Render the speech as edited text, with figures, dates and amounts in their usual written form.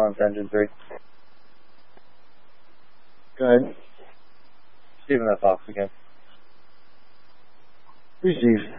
on to engine 3. Go ahead. Steven, that box again. Receive.